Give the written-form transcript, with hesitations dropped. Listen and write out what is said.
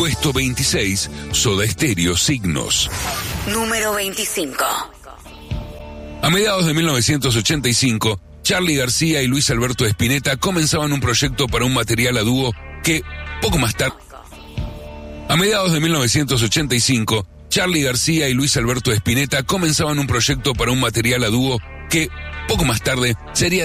Puesto 26, Soda Stereo, Signos. Número 25. A mediados de 1985, Charly García y Luis Alberto Spinetta comenzaban un proyecto para un material a dúo que, poco más tarde... A mediados de 1985, Charly García y Luis Alberto Spinetta comenzaban un proyecto para un material a dúo que, poco más tarde, sería